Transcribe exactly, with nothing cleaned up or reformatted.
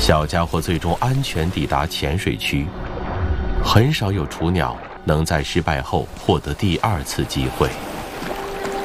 小家伙最终安全抵达潜水区。很少有雏鸟能在失败后获得第二次机会。